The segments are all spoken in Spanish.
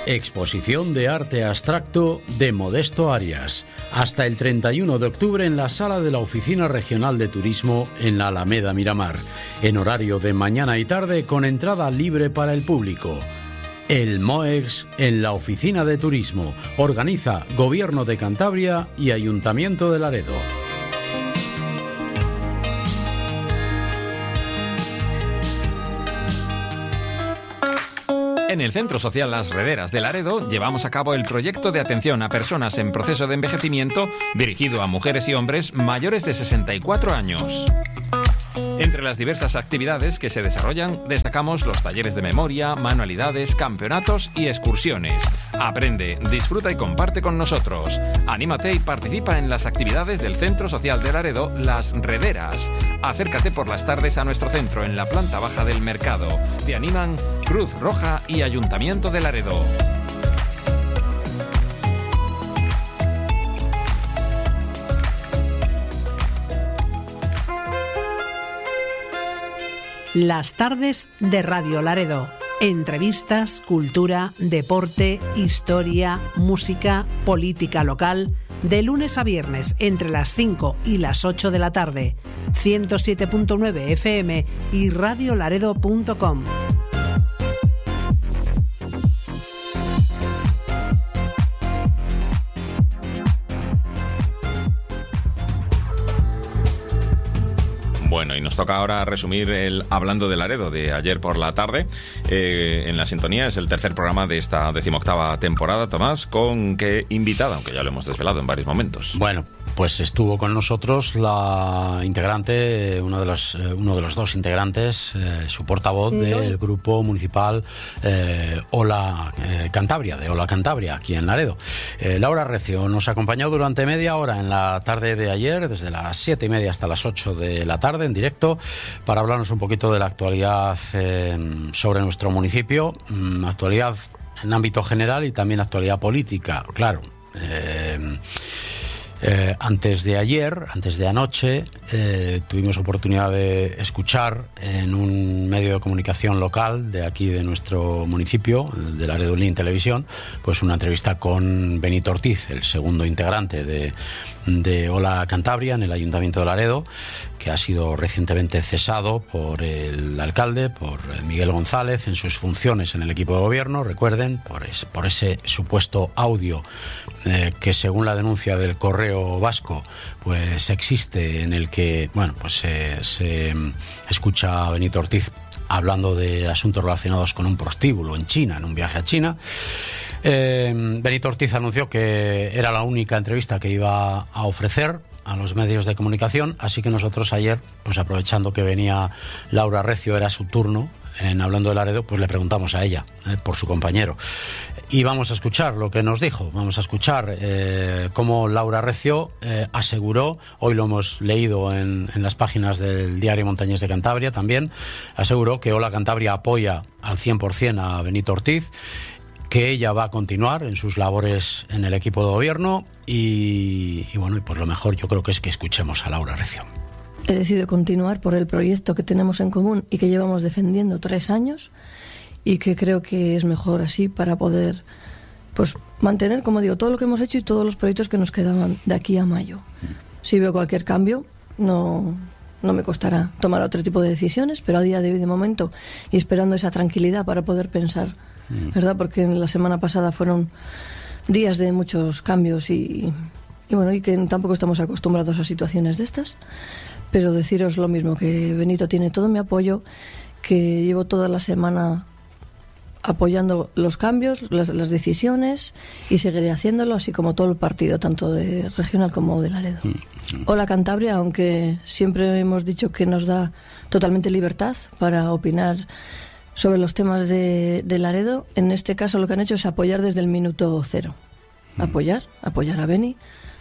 Exposición de arte abstracto de Modesto Arias. Hasta el 31 de octubre en la sala de la Oficina Regional de Turismo en la Alameda Miramar. En horario de mañana y tarde con entrada libre para el público. El MOEX en la Oficina de Turismo. Organiza Gobierno de Cantabria y Ayuntamiento de Laredo. En el Centro Social Las Rederas de Laredo llevamos a cabo el proyecto de atención a personas en proceso de envejecimiento dirigido a mujeres y hombres mayores de 64 años. Entre las diversas actividades que se desarrollan, destacamos los talleres de memoria, manualidades, campeonatos y excursiones. Aprende, disfruta y comparte con nosotros. Anímate y participa en las actividades del Centro Social de Laredo, Las Rederas. Acércate por las tardes a nuestro centro en la planta baja del mercado. Te animan Cruz Roja y Ayuntamiento de Laredo. Las tardes de Radio Laredo. Entrevistas, cultura, deporte, historia, música, política local. De lunes a viernes entre las 5 y las 8 de la tarde. 107.9 FM y radiolaredo.com. Bueno, y nos toca ahora resumir el Hablando de Laredo de ayer por la tarde. En la sintonía es el tercer programa de esta 18ª temporada, Tomás. ¿Con qué invitada? Aunque ya lo hemos desvelado en varios momentos. Bueno, pues estuvo con nosotros la integrante, uno de los dos integrantes, su portavoz del grupo municipal Hola Cantabria, de Hola Cantabria, aquí en Laredo. Laura Recio nos acompañó durante media hora en la tarde de ayer, desde las 7:30 hasta las 8 de la tarde, en directo, para hablarnos un poquito de la actualidad sobre nuestro municipio, actualidad en ámbito general y también actualidad política, claro. Antes de anoche, tuvimos oportunidad de escuchar en un medio de comunicación local de aquí de nuestro municipio, de Laredo Link Televisión, pues una entrevista con Benito Ortiz, el segundo integrante de Hola Cantabria en el Ayuntamiento de Laredo, que ha sido recientemente cesado por el alcalde, por Miguel González, en sus funciones en el equipo de gobierno, recuerden, por ese supuesto audio que, según la denuncia del Correo Vasco, pues existe, en el que, bueno, pues se escucha a Benito Ortiz hablando de asuntos relacionados con un prostíbulo en China, en un viaje a China. Benito Ortiz anunció que era la única entrevista que iba a ofrecer a los medios de comunicación, así que nosotros ayer, pues aprovechando que venía Laura Recio, era su turno en Hablando de Laredo, pues le preguntamos a ella, por su compañero. Y vamos a escuchar lo que nos dijo, vamos a escuchar cómo Laura Recio aseguró, hoy lo hemos leído en las páginas del Diario Montañés de Cantabria también, aseguró que Hola Cantabria apoya al 100% a Benito Ortiz, que ella va a continuar en sus labores en el equipo de gobierno y bueno, y pues lo mejor yo creo que es que escuchemos a Laura Recio. He decidido continuar por el proyecto que tenemos en común y que llevamos defendiendo 3 años y que creo que es mejor así para poder, pues, mantener, como digo, todo lo que hemos hecho y todos los proyectos que nos quedaban de aquí a mayo. Si veo cualquier cambio, no me costará tomar otro tipo de decisiones, pero a día de hoy, de momento, y esperando esa tranquilidad para poder pensar, ¿verdad? Porque en la semana pasada fueron días de muchos cambios y bueno, y que tampoco estamos acostumbrados a situaciones de estas. Pero deciros lo mismo, que Benito tiene todo mi apoyo, que llevo toda la semana apoyando los cambios, las decisiones, y seguiré haciéndolo, así como todo el partido, tanto de regional como de Laredo. Hola Cantabria, aunque siempre hemos dicho que nos da totalmente libertad para opinar sobre los temas de Laredo, en este caso lo que han hecho es apoyar desde el minuto cero. Apoyar a Beni.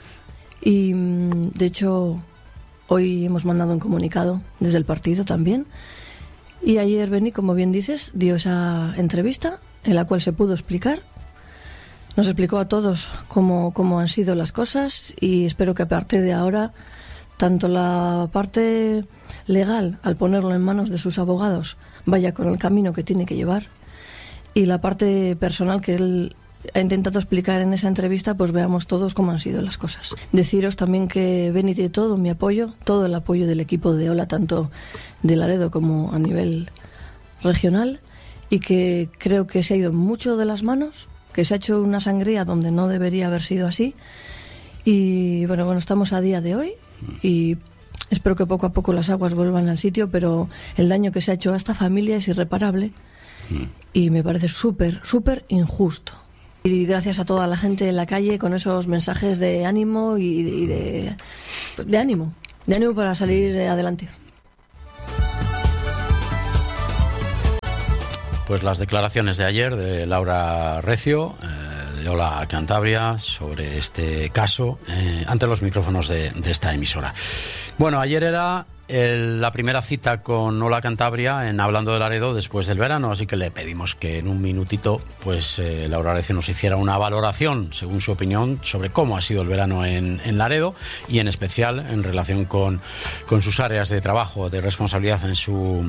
Y de hecho, hoy hemos mandado un comunicado desde el partido también. Y ayer Beni, como bien dices, dio esa entrevista en la cual se pudo explicar. Nos explicó a todos cómo han sido las cosas y espero que a partir de ahora, tanto la parte legal, al ponerlo en manos de sus abogados, vaya con el camino que tiene que llevar. y la parte personal que él ha intentado explicar en esa entrevista, pues veamos todos cómo han sido las cosas. Deciros también que Beni tiene todo mi apoyo, todo el apoyo del equipo de Ola, tanto de Laredo como a nivel regional, y que creo que se ha ido mucho de las manos, que se ha hecho una sangría donde no debería haber sido así. Y bueno, estamos a día de hoy y espero que poco a poco las aguas vuelvan al sitio, pero el daño que se ha hecho a esta familia es irreparable y me parece súper, súper injusto. Y gracias a toda la gente en la calle con esos mensajes de ánimo y de ánimo para salir adelante. Pues las declaraciones de ayer de Laura Recio, de Ola Cantabria, sobre este caso ante los micrófonos de esta emisora. Bueno, ayer era la primera cita con Ola Cantabria en Hablando de Laredo después del verano, así que le pedimos que en un minutito pues Laura Recio nos hiciera una valoración, según su opinión, sobre cómo ha sido el verano en Laredo y en especial en relación con sus áreas de trabajo, de responsabilidad en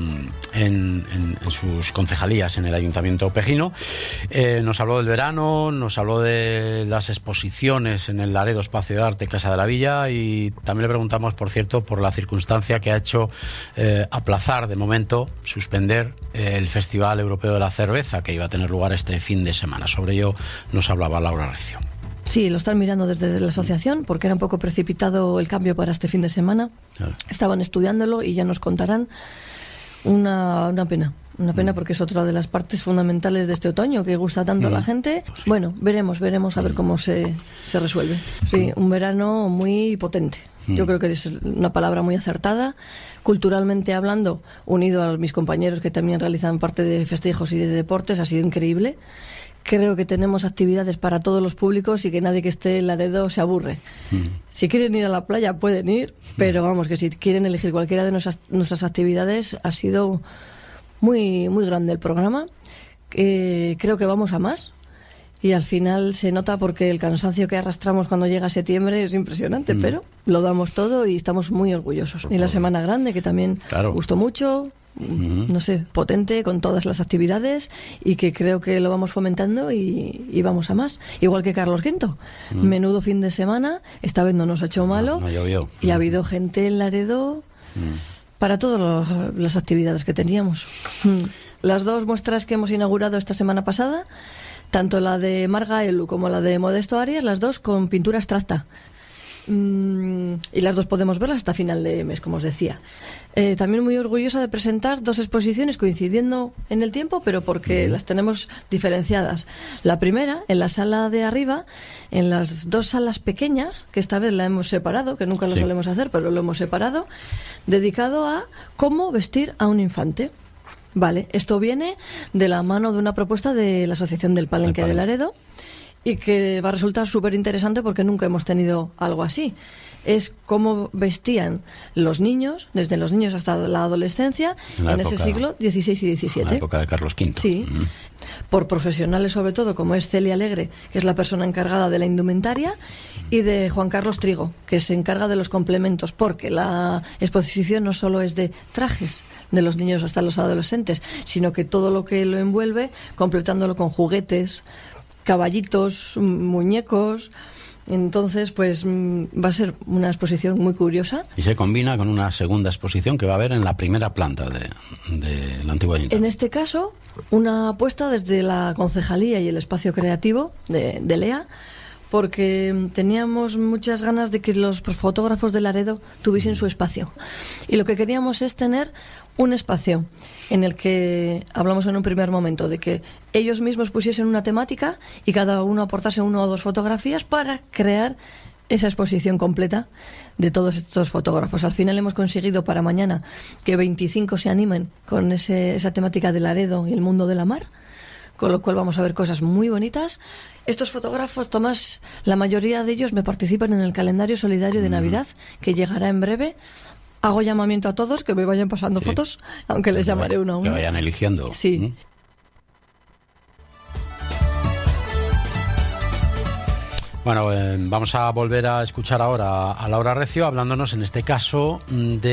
sus concejalías en el Ayuntamiento Pejino. Nos habló del verano, nos habló de las exposiciones en el Laredo Espacio de Arte Casa de la Villa, y también le preguntamos, por cierto, por la circunstancia que ha hecho aplazar de momento, suspender el Festival Europeo de la Cerveza que iba a tener lugar este fin de semana. Sobre ello nos hablaba Laura Recio. Sí, lo están mirando desde la asociación porque era un poco precipitado el cambio para este fin de semana. Claro. Estaban estudiándolo y ya nos contarán. Una pena. Una pena porque es otra de las partes fundamentales de este otoño que gusta tanto a la gente. Sí. Bueno, veremos a ver cómo se resuelve. Sí, un verano muy potente. Yo creo que es una palabra muy acertada. Culturalmente hablando, unido a mis compañeros que también realizan parte de festejos y de deportes, ha sido increíble. Creo que tenemos actividades para todos los públicos y que nadie que esté en Laredo se aburre. Si quieren ir a la playa pueden ir, pero vamos, que si quieren elegir cualquiera de nuestras actividades, ha sido muy, muy grande el programa. Creo que vamos a más. Y al final se nota porque el cansancio que arrastramos cuando llega septiembre es impresionante, pero lo damos todo y estamos muy orgullosos. Y la Semana Grande, que también gustó mucho, no sé, potente con todas las actividades, y que creo que lo vamos fomentando y vamos a más. Igual que Carlos V, menudo fin de semana, esta vez no nos ha hecho malo, no llovió. Y ha habido gente en Laredo para todas las actividades que teníamos. Las dos muestras que hemos inaugurado esta semana pasada, tanto la de Marga Elu como la de Modesto Arias, las dos con pintura abstracta. Y las dos podemos verlas hasta final de mes, como os decía. También muy orgullosa de presentar dos exposiciones coincidiendo en el tiempo, pero porque las tenemos diferenciadas. La primera, en la sala de arriba, en las dos salas pequeñas, que esta vez la hemos separado, que nunca lo solemos hacer, pero lo hemos separado, dedicado a cómo vestir a un infante. Vale, esto viene de la mano de una propuesta de la Asociación del Palenque de Laredo y que va a resultar súper interesante porque nunca hemos tenido algo así. Es cómo vestían los niños, desde los niños hasta la adolescencia, en ese siglo XVI y XVII. En la época de Carlos V. Sí, por profesionales sobre todo, como es Celia Alegre, que es la persona encargada de la indumentaria, y de Juan Carlos Trigo, que se encarga de los complementos, porque la exposición no solo es de trajes de los niños hasta los adolescentes, sino que todo lo que lo envuelve, completándolo con juguetes, caballitos, muñecos. Entonces, pues va a ser una exposición muy curiosa. Y se combina con una segunda exposición que va a haber en la primera planta de la antigua Ayuntamiento. En este caso, una apuesta desde la concejalía y el espacio creativo de Lea, porque teníamos muchas ganas de que los fotógrafos de Laredo tuviesen su espacio. Y lo que queríamos es tener un espacio en el que hablamos en un primer momento de que ellos mismos pusiesen una temática y cada uno aportase 1 o 2 fotografías para crear esa exposición completa de todos estos fotógrafos. Al final hemos conseguido para mañana que 25 se animen con esa temática de Laredo y el mundo de la mar, con lo cual vamos a ver cosas muy bonitas. Estos fotógrafos, Tomás, la mayoría de ellos me participan en el calendario solidario de Navidad, que llegará en breve. Hago llamamiento a todos que me vayan pasando fotos, aunque les llamaré uno a uno. Que vayan eligiendo. Sí. Bueno, vamos a volver a escuchar ahora a Laura Recio hablándonos en este caso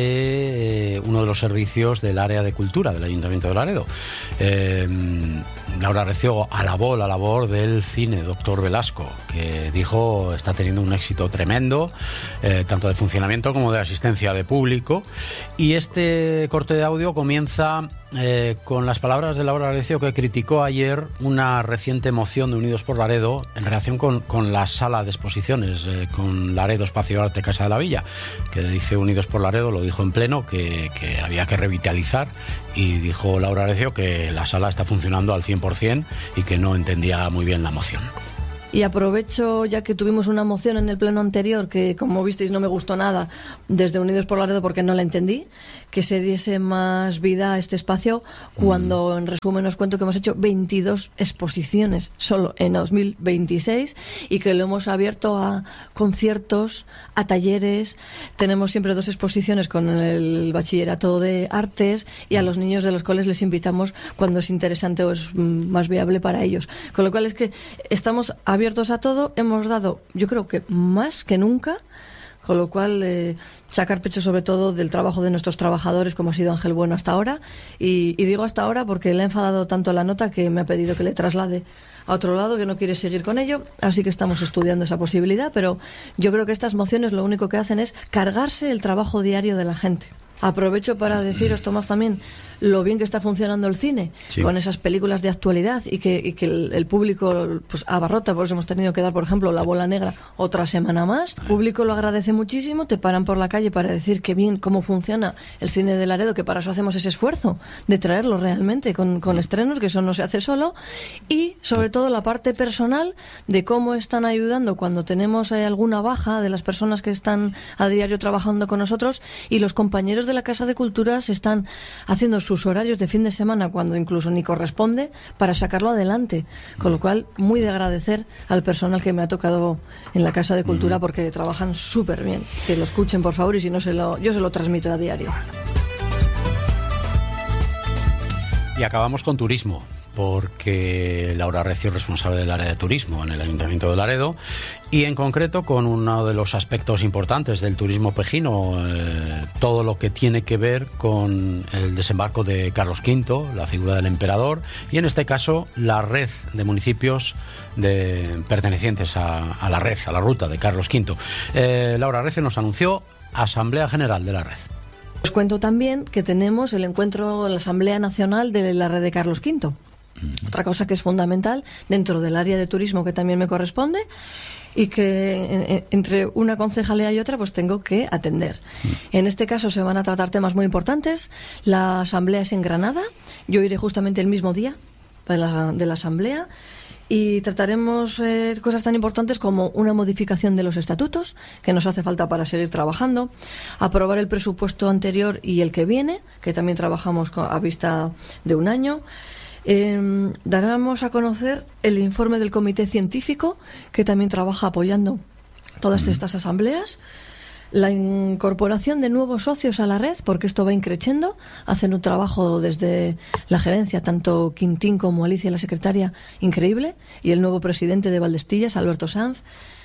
de uno de los servicios del área de cultura del Ayuntamiento de Laredo. Laura Recio alabó la labor del cine, doctor Velasco, que dijo está teniendo un éxito tremendo, tanto de funcionamiento como de asistencia de público. Y este corte de audio comienza con las palabras de Laura Recio, que criticó ayer una reciente moción de Unidos por Laredo en relación con la sala de exposiciones, con Laredo Espacio Arte Casa de la Villa, que dice Unidos por Laredo, lo dijo en pleno, que había que revitalizar, y dijo Laura Recio que la sala está funcionando al 100% y que no entendía muy bien la moción. Y aprovecho, ya que tuvimos una moción en el pleno anterior, que como visteis no me gustó nada, desde Unidos por Laredo, porque no la entendí, que se diese más vida a este espacio, cuando en resumen os cuento que hemos hecho 22 exposiciones solo en 2026 y que lo hemos abierto a conciertos, a talleres. Tenemos siempre 2 exposiciones con el bachillerato de artes, y a los niños de los coles les invitamos cuando es interesante o es más viable para ellos. Con lo cual es que estamos abiertos a todo, hemos dado, yo creo que más que nunca, con lo cual sacar pecho sobre todo del trabajo de nuestros trabajadores, como ha sido Ángel Bueno hasta ahora, y digo hasta ahora porque le ha enfadado tanto la nota que me ha pedido que le traslade a otro lado, que no quiere seguir con ello, así que estamos estudiando esa posibilidad, pero yo creo que estas mociones lo único que hacen es cargarse el trabajo diario de la gente. Aprovecho para deciros, Tomás, también lo bien que está funcionando el cine, sí, con esas películas de actualidad, y que el público pues abarrota. Por eso hemos tenido que dar, por ejemplo, La Bola Negra otra semana más. El público lo agradece muchísimo, te paran por la calle para decir que bien cómo funciona el cine de Laredo, que para eso hacemos ese esfuerzo de traerlo realmente con estrenos, que eso no se hace solo, y sobre todo la parte personal de cómo están ayudando cuando tenemos alguna baja de las personas que están a diario trabajando con nosotros, y los compañeros de la Casa de Cultura se están haciendo sus horarios de fin de semana cuando incluso ni corresponde para sacarlo adelante, con lo cual muy de agradecer al personal que me ha tocado en la Casa de Cultura, porque trabajan súper bien. Que lo escuchen, por favor, y si no yo se lo transmito a diario. Y acabamos con turismo, porque Laura Recio es responsable del área de turismo en el Ayuntamiento de Laredo, y en concreto con uno de los aspectos importantes del turismo pejino, todo lo que tiene que ver con el desembarco de Carlos V, la figura del emperador, y en este caso la red de municipios pertenecientes a la red, a la ruta de Carlos V. Laura Recio nos anunció Asamblea General de la red. Os cuento también que tenemos el encuentro, la Asamblea Nacional de la red de Carlos V. Otra cosa que es fundamental dentro del área de turismo, que también me corresponde, y que entre una concejalía y otra pues tengo que atender. En este caso se van a tratar temas muy importantes. La asamblea es en Granada, yo iré justamente el mismo día de la asamblea, y trataremos cosas tan importantes como una modificación de los estatutos, que nos hace falta para seguir trabajando, aprobar el presupuesto anterior y el que viene, que también trabajamos a vista de un año. Daremos a conocer el informe del comité científico, que también trabaja apoyando todas estas asambleas. La incorporación de nuevos socios a la red, porque esto va increciendo. Hacen un trabajo desde la gerencia, tanto Quintín como Alicia, la secretaria, increíble, y el nuevo presidente de Valdestillas, Alberto Sanz,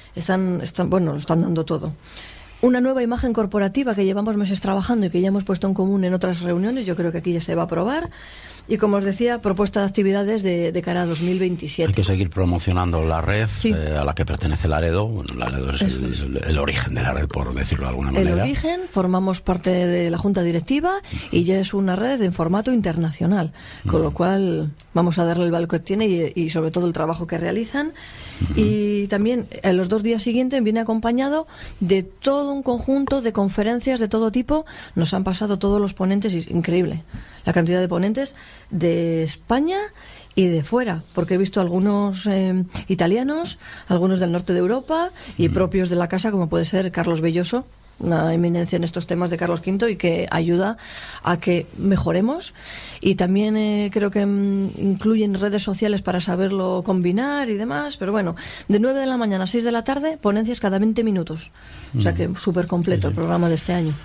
lo están dando todo. Una nueva imagen corporativa que llevamos meses trabajando y que ya hemos puesto en común en otras reuniones, yo creo que aquí ya se va a aprobar. Y como os decía, propuesta de actividades de cara a 2027. Hay que seguir promocionando la red, sí, a la que pertenece Laredo. Bueno, Laredo es el origen de la red, por decirlo de alguna manera. El origen, formamos parte de la Junta Directiva y ya es una red en formato internacional, con lo cual vamos a darle el valor que tiene y sobre todo el trabajo que realizan. Y también en los 2 días siguientes viene acompañado de todo un conjunto de conferencias de todo tipo. Nos han pasado todos los ponentes, y increíble la cantidad de ponentes de España y de fuera, porque he visto algunos italianos, algunos del norte de Europa y propios de la casa, como puede ser Carlos Belloso, una eminencia en estos temas de Carlos V, y que ayuda a que mejoremos. Y también creo que incluyen redes sociales para saberlo combinar y demás. Pero bueno, de 9 de la mañana a 6 de la tarde, ponencias cada 20 minutos. O sea que súper completo el programa de este año.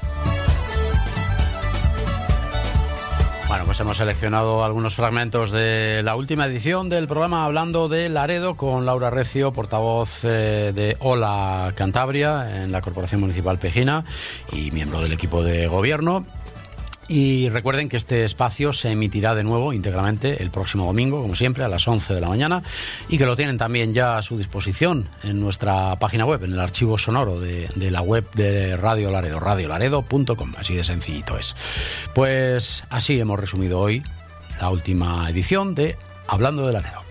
Bueno, pues hemos seleccionado algunos fragmentos de la última edición del programa Hablando de Laredo, con Laura Recio, portavoz de Hola Cantabria en la Corporación Municipal Pejina y miembro del equipo de gobierno. Y recuerden que este espacio se emitirá de nuevo íntegramente el próximo domingo, como siempre, a las 11 de la mañana, y que lo tienen también ya a su disposición en nuestra página web, en el archivo sonoro de la web de Radio Laredo, radiolaredo.com, así de sencillito es. Pues así hemos resumido hoy la última edición de Hablando de Laredo.